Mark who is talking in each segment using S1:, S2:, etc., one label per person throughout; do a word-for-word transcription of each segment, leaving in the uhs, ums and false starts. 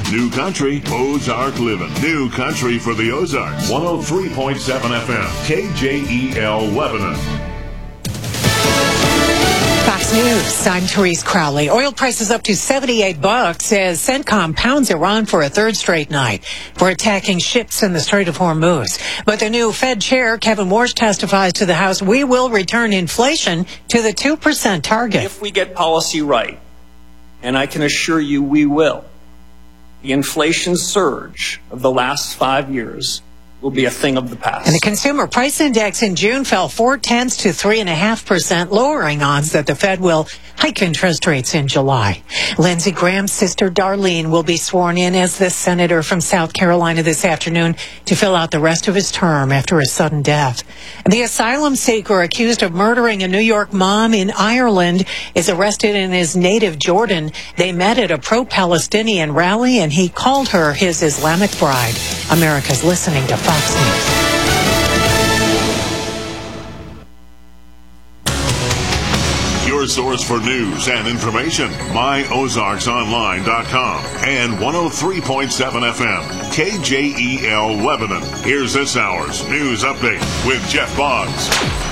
S1: New Country, Ozark Living. New Country for the Ozarks. one oh three point seven F M, K J E L Lebanon.
S2: Fox News, I'm Therese Crowley. Oil prices up to seventy-eight bucks as CENTCOM pounds Iran for a third straight night for attacking ships in the Strait of Hormuz. But the new Fed chair, Kevin Warsh, testifies to the House, we will return inflation to the two percent target.
S3: If we get policy right, and I can assure you we will, the inflation surge of the last five years will be a thing of the past.
S2: And the consumer price index in June fell four tenths to three and a half percent, lowering odds that the Fed will hike interest rates in July. Lindsey Graham's sister Darlene will be sworn in as the senator from South Carolina this afternoon to fill out the rest of his term after his sudden death. And the asylum seeker accused of murdering a New York mom in Ireland is arrested in his native Jordan. They met at a pro-Palestinian rally, and he called her his Islamic bride. America's listening to Fox News.
S1: Your source for news and information, my ozarks online dot com and one oh three point seven F M, K J E L Lebanon. Here's this hour's news update with Jeff Boggs.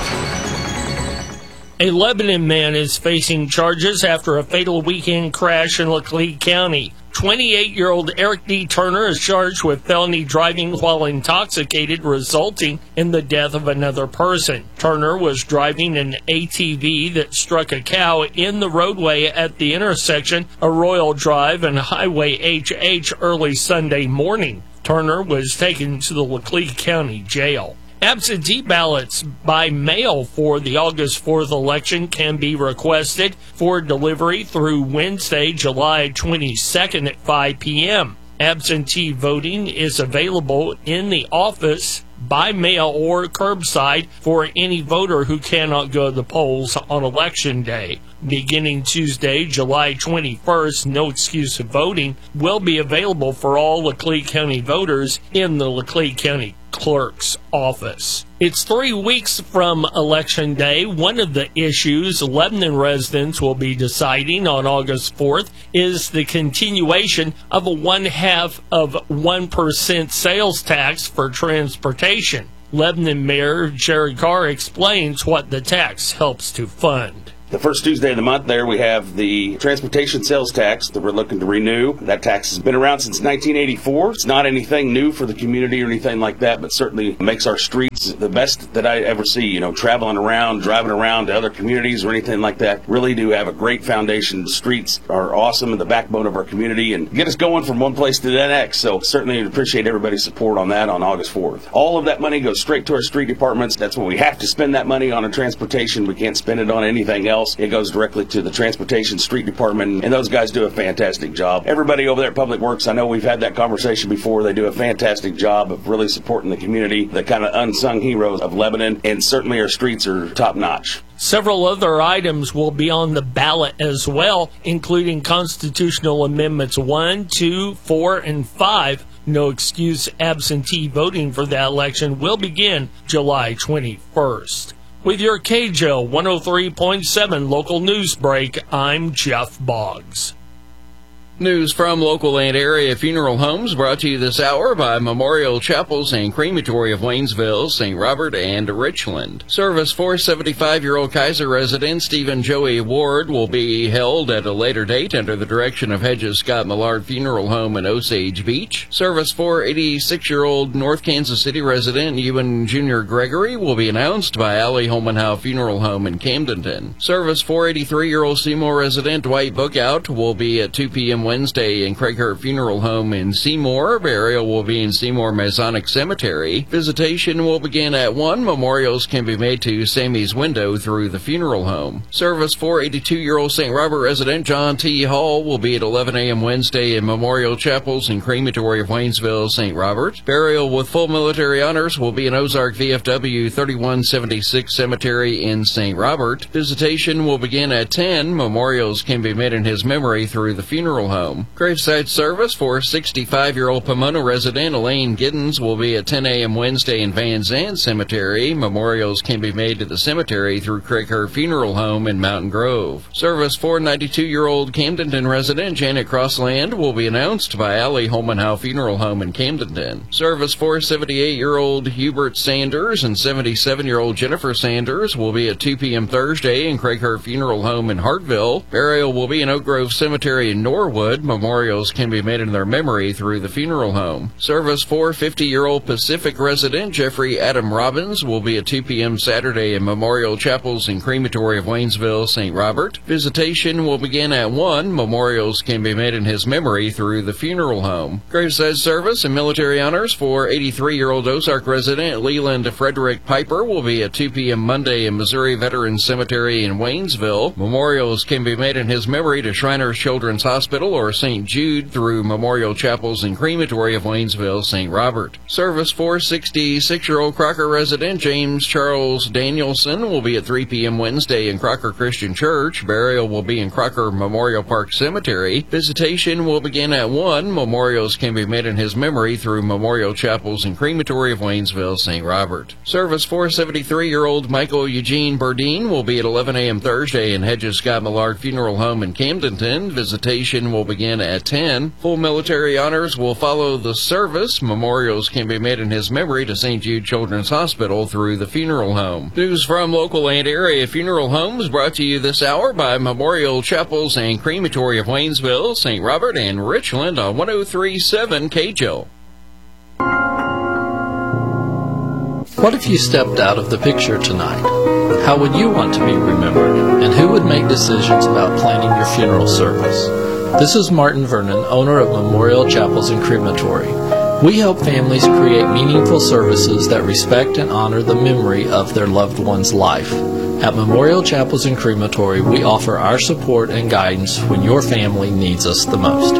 S4: A Lebanon man is facing charges after a fatal weekend crash in Leclerc County. twenty-eight-year-old Eric D. Turner is charged with felony driving while intoxicated, resulting in the death of another person. Turner was driving an A T V that struck a cow in the roadway at the intersection of Royal Drive and Highway H H early Sunday morning. Turner was taken to the Leclerc County Jail. Absentee ballots by mail for the August fourth election can be requested for delivery through Wednesday, July twenty-second at five p.m. Absentee voting is available in the office by mail or curbside for any voter who cannot go to the polls on Election Day. Beginning Tuesday, July twenty-first, no excuse of voting will be available for all Leclerc County voters in the Leclerc County Clerk's office. It's three weeks from Election Day. One of the issues Lebanon residents will be deciding on August fourth is the continuation of a one-half of one percent sales tax for transportation. Lebanon Mayor Jerry Carr explains what the tax helps to fund.
S5: The first Tuesday of the month there, we have the transportation sales tax that we're looking to renew. That tax has been around since nineteen eighty-four. It's not anything new for the community or anything like that, but certainly makes our streets the best that I ever see. You know, traveling around, driving around to other communities or anything like that, really do have a great foundation. The streets are awesome and the backbone of our community and get us going from one place to the next. So certainly appreciate everybody's support on that on August fourth. All of that money goes straight to our street departments. That's when we have to spend that money on a transportation. We can't spend it on anything else. It goes directly to the Transportation Street Department, and those guys do a fantastic job. Everybody over there at Public Works, I know we've had that conversation before. They do a fantastic job of really supporting the community, the kind of unsung heroes of Lebanon, and certainly our streets are top-notch.
S4: Several other items will be on the ballot as well, including constitutional amendments one, two, four, and five. No excuse absentee voting for that election will begin July twenty-first. With your K J O one oh three point seven local news break, I'm Jeff Boggs.
S6: News from local and area funeral homes brought to you this hour by Memorial Chapels and Crematory of Waynesville, Saint Robert, and Richland. Service for seventy-five-year-old Kaiser resident Stephen Joey Ward will be held at a later date under the direction of Hedges Scott Millard Funeral Home in Osage Beach. Service for eighty-six-year-old North Kansas City resident Ewan Junior Gregory will be announced by Allie Holmanhow Funeral Home in Camdenton. Service for eighty-three-year-old Seymour resident Dwight Bookout will be at two p.m. Wednesday in Craighurt Funeral Home in Seymour. Burial will be in Seymour Masonic Cemetery. Visitation will begin at one. Memorials can be made to Sammy's window through the funeral home. Service for eighty-two-year-old Saint Robert resident John T. Hall will be at eleven a.m. Wednesday in Memorial Chapels and Crematory of Waynesville, Saint Robert. Burial with full military honors will be in Ozark V F W thirty-one seventy-six Cemetery in Saint Robert. Visitation will begin at ten. Memorials can be made in his memory through the funeral home. Home. Graveside service for sixty-five-year-old Pomona resident Elaine Giddens will be at ten a.m. Wednesday in Van Zandt Cemetery. Memorials can be made to the cemetery through Craigher Funeral Home in Mountain Grove. Service for ninety-two-year-old Camdenton resident Janet Crossland will be announced by Allie Holmanhow Funeral Home in Camdenton. Service for seventy-eight-year-old Hubert Sanders and seventy-seven-year-old Jennifer Sanders will be at two p.m. Thursday in Craigher Funeral Home in Hartville. Burial will be in Oak Grove Cemetery in Norwood. Memorials can be made in their memory through the funeral home. Service for fifty-year-old Pacific resident Jeffrey Adam Robbins will be at two p.m. Saturday in Memorial Chapels and Crematory of Waynesville, Saint Robert. Visitation will begin at one. Memorials can be made in his memory through the funeral home. Graveside service and military honors for eighty-three-year-old Ozark resident Leland Frederick Piper will be at two p.m. Monday in Missouri Veterans Cemetery in Waynesville. Memorials can be made in his memory to Shriners Children's Hospital or Saint Jude through Memorial Chapels and Crematory of Waynesville, Saint Robert. Service for sixty-six-year-old Crocker resident James Charles Danielson will be at three p.m. Wednesday in Crocker Christian Church. Burial will be in Crocker Memorial Park Cemetery. Visitation will begin at one. Memorials can be made in his memory through Memorial Chapels and Crematory of Waynesville, Saint Robert. Service for seventy-three-year-old Michael Eugene Burdine will be at eleven a.m. Thursday in Hedges Scott Millard Funeral Home in Camdenton. Visitation will begin at ten. Full military honors will follow the service. Memorials can be made in his memory to Saint Jude Children's Hospital through the funeral home. News from local and area funeral homes brought to you this hour by Memorial Chapels and Crematory of Waynesville, Saint Robert, and Richland on one oh three point seven K J O.
S7: What if you stepped out of the picture tonight? How would you want to be remembered? And who would make decisions about planning your funeral service? This is Martin Vernon, owner of Memorial Chapels and Crematory. We help families create meaningful services that respect and honor the memory of their loved one's life. At Memorial Chapels and Crematory, we offer our support and guidance when your family needs us the most.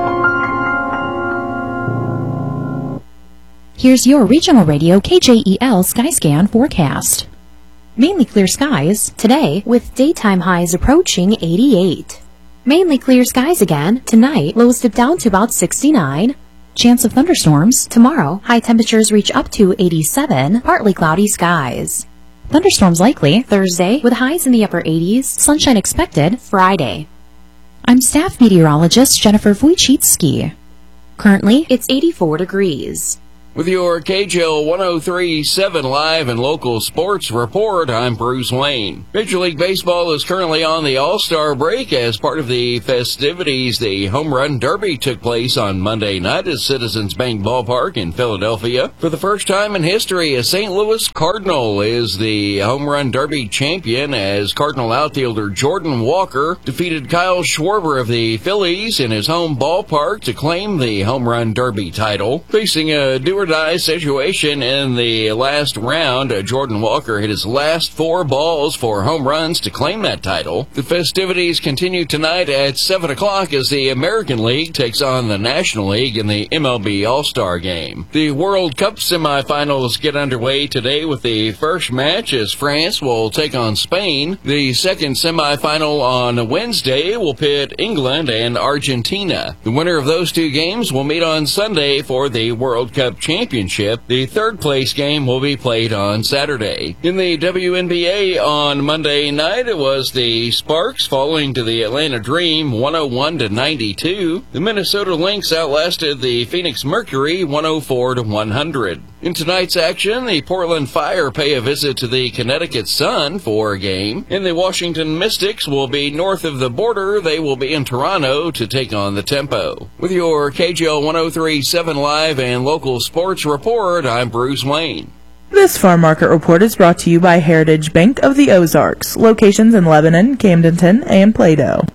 S8: Here's your regional radio K J E L Skyscan forecast. Mainly clear skies today with daytime highs approaching eighty-eight. Mainly clear skies again tonight, lows dip down to about sixty-nine. Chance of thunderstorms tomorrow, high temperatures reach up to eighty-seven, partly cloudy skies. Thunderstorms likely Thursday with highs in the upper eighties, sunshine expected Friday. I'm staff meteorologist Jennifer Wojcicki. Currently, it's eighty-four degrees.
S6: With your K J L one oh three point seven live and local sports report, I'm Bruce Wayne. Major League Baseball is currently on the All-Star break. As part of the festivities, the Home Run Derby took place on Monday night at Citizens Bank Ballpark in Philadelphia. For the first time in history, a Saint Louis Cardinal is the Home Run Derby champion as Cardinal outfielder Jordan Walker defeated Kyle Schwarber of the Phillies in his home ballpark to claim the Home Run Derby title. Facing a do die situation in the last round, uh, Jordan Walker hit his last four balls for home runs to claim that title. The festivities continue tonight at seven o'clock as the American League takes on the National League in the M L B All-Star Game. The World Cup semifinals get underway today with the first match as France will take on Spain. The second semifinal on Wednesday will pit England and Argentina. The winner of those two games will meet on Sunday for the World Cup Championship. Championship. The third place game will be played on Saturday. In the W N B A on Monday night, it was the Sparks falling to the Atlanta Dream one oh one to ninety-two. The Minnesota Lynx outlasted the Phoenix Mercury one oh four to one hundred. In tonight's action, the Portland Fire pay a visit to the Connecticut Sun for a game, and the Washington Mystics will be north of the border. They will be in Toronto to take on the Tempo. With your K J L one oh three point seven live and local sports report, I'm Bruce Wayne.
S9: This Farm Market Report is brought to you by Heritage Bank of the Ozarks, locations in Lebanon, Camdenton, and Plato.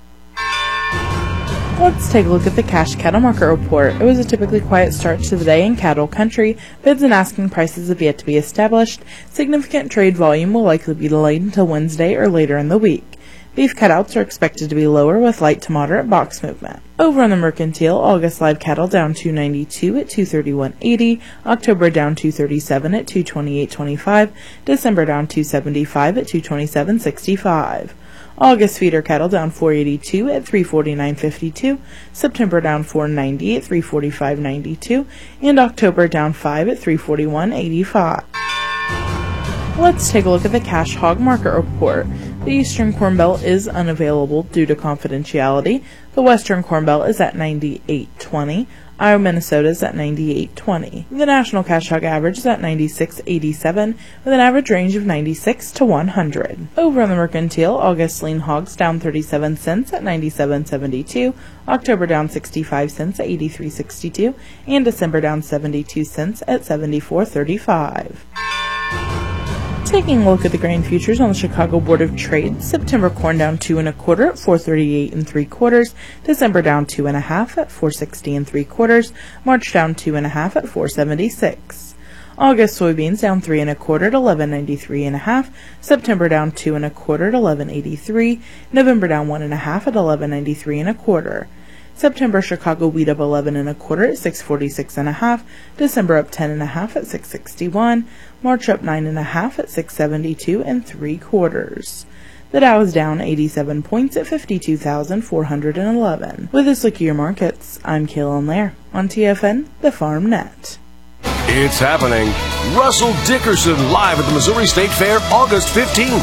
S9: Let's take a look at the cash cattle market report. It was a typically quiet start to the day in cattle country. Bids and asking prices have yet to be established. Significant trade volume will likely be delayed until Wednesday or later in the week. Beef cutouts are expected to be lower with light to moderate box movement. Over on the mercantile, August live cattle down two ninety-two at two thirty-one eighty, October down two thirty-seven at two twenty-eight twenty-five, December down two seventy-five at two twenty-seven sixty-five. August feeder cattle down four eighty-two at three forty-nine fifty-two, September down four ninety at three forty-five ninety-two, and October down five at three forty-one eighty-five. Let's take a look at the cash hog market report. The Eastern Corn Belt is unavailable due to confidentiality. The Western Corn Belt is at ninety-eight twenty. Iowa, Minnesota is at ninety-eight twenty. The national cash hog average is at ninety-six eighty-seven with an average range of ninety-six to one hundred. Over on the mercantile, August lean hogs down thirty-seven cents at ninety-seven seventy-two, October down sixty-five cents at eighty-three sixty-two, and December down seventy-two cents at seventy-four thirty-five. Taking a look at the grain futures on the Chicago Board of Trade, September corn down two and a quarter at four thirty-eight and three quarters, December down two and a half at four sixty and three quarters, March down two and a half at four seventy-six. August soybeans down three and a quarter at eleven ninety-three and a half, September down two and a quarter at eleven eighty-three, November down one and a half at eleven ninety-three and a quarter. September Chicago wheat up eleven and a quarter at six forty-six and a half, December up ten and a half at six sixty-one, March up nine and a half at six seventy-two and three quarters. The Dow is down eighty-seven points at fifty-two thousand four hundred eleven. With this look at your markets, I'm Kaylin Lair on T F N, the Farm Net.
S10: It's happening. Russell Dickerson live at the Missouri State Fair August fifteenth.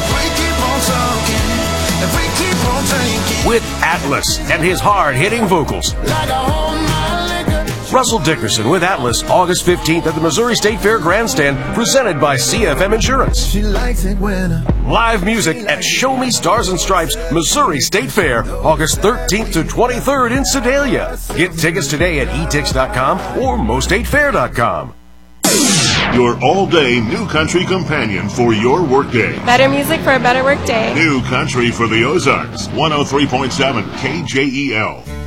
S10: With Atlas and his hard-hitting vocals. Russell Dickerson with Atlas, August fifteenth at the Missouri State Fair Grandstand, presented by C F M Insurance. She likes it when live music at Show Me Stars and Stripes, Missouri State Fair, August thirteenth to twenty-third in Sedalia. Get tickets today at e tix dot com or mo state fair dot com.
S1: Your all-day New Country companion for your workday.
S11: Better music for a better workday.
S1: New Country for the Ozarks, one oh three point seven K J E L.